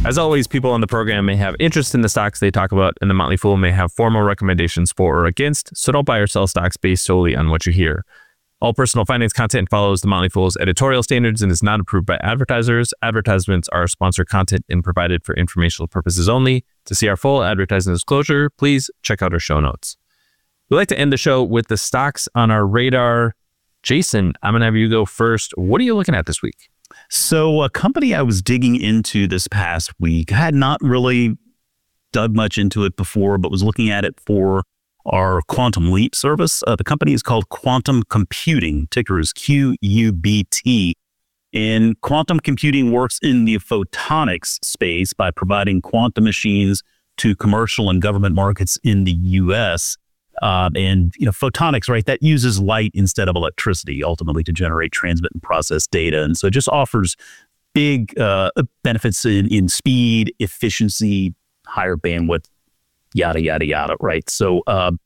As always, people on the program may have interest in the stocks they talk about, and the Motley Fool may have formal recommendations for or against, so don't buy or sell stocks based solely on what you hear. All personal finance content follows the Motley Fool's editorial standards and is not approved by advertisers. Advertisements are sponsored content and provided for informational purposes only. To see our full advertising disclosure, please check out our show notes. We'd like to end the show with the stocks on our radar. Jason, I'm going to have you go first. What are you looking at this week? So a company I was digging into this past week, had not really dug much into it before, but was looking at it for our Quantum Leap service. The company is called Quantum Computing. Ticker is QUBT. And quantum computing works in the photonics space by providing quantum machines to commercial and government markets in the U.S. And photonics, right, that uses light instead of electricity, ultimately to generate, transmit, and process data. And so it just offers big benefits in speed, efficiency, higher bandwidth, yada, yada, yada, right? So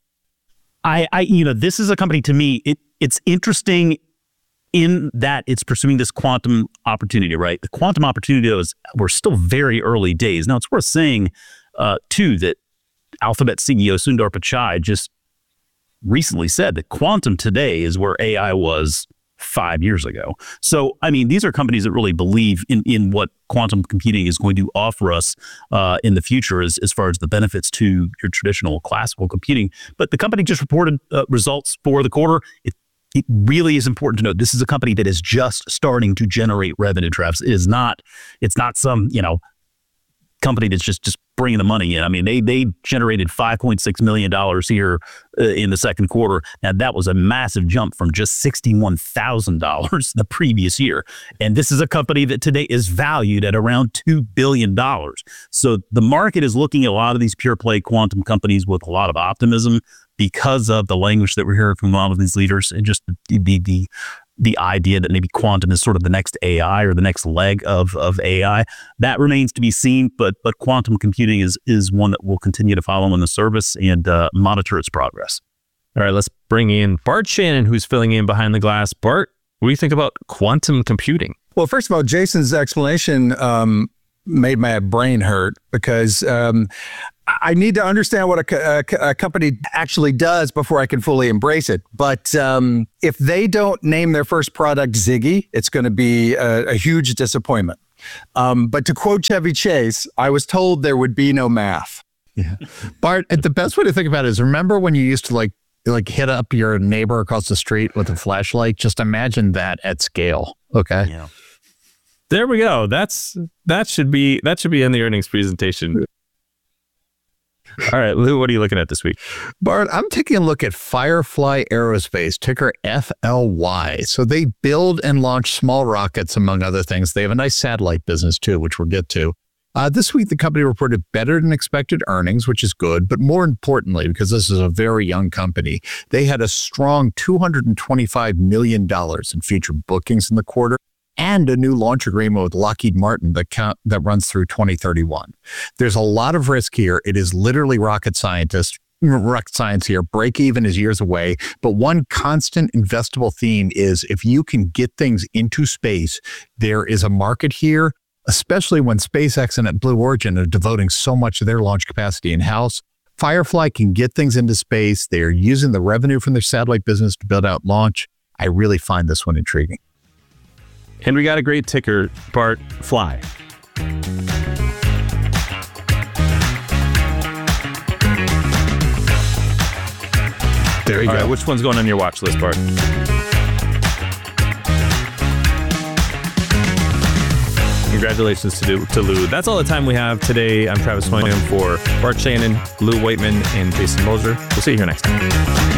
this is a company, to me, it's interesting in that it's pursuing this quantum opportunity, right? The quantum opportunity we're still very early days. Now, it's worth saying, too, that Alphabet CEO Sundar Pichai just recently said that quantum today is where AI was 5 years ago. So, I mean, these are companies that really believe in what quantum computing is going to offer us in the future as far as the benefits to your traditional classical computing. But the company just reported results for the quarter. It really is important to note this is a company that is just starting to generate revenue, Travis. It's not some, company that's just bringing the money in. I mean, they generated $5.6 million here in the second quarter. Now, that was a massive jump from just $61,000 the previous year. And this is a company that today is valued at around $2 billion. So the market is looking at a lot of these pure play quantum companies with a lot of optimism because of the language that we're hearing from a lot of these leaders and just the idea that maybe quantum is sort of the next AI or the next leg of AI. That remains to be seen, but quantum computing is one that we'll continue to follow in the service and monitor its progress. All right, let's bring in Bart Shannon, who's filling in behind the glass. Bart, what do you think about quantum computing? Well, first of all, Jason's explanation made my brain hurt because I need to understand what a company actually does before I can fully embrace it. But if they don't name their first product Ziggy, it's going to be a huge disappointment. But to quote Chevy Chase, I was told there would be no math. Yeah. Bart, the best way to think about it is, remember when you used to like hit up your neighbor across the street with a flashlight? Just imagine that at scale. Okay. Yeah. There we go. That should be in the earnings presentation. All right, Lou, what are you looking at this week? Bart, I'm taking a look at Firefly Aerospace, ticker FLY. So they build and launch small rockets, among other things. They have a nice satellite business, too, which we'll get to. This week, the company reported better than expected earnings, which is good. But more importantly, because this is a very young company, they had a strong $225 million in future bookings in the quarter, and a new launch agreement with Lockheed Martin that runs through 2031. There's a lot of risk here. It is literally rocket science here. Break even is years away. But one constant investable theme is if you can get things into space, there is a market here, especially when SpaceX and Blue Origin are devoting so much of their launch capacity in-house. Firefly can get things into space. They are using the revenue from their satellite business to build out launch. I really find this one intriguing. And we got a great ticker, Bart, Fly. There you go. All right, which one's going on your watch list, Bart? Congratulations to Lou. That's all the time we have today. I'm Travis Swingham for Bart Shannon, Lou Whiteman, and Jason Moser. We'll see you here next time.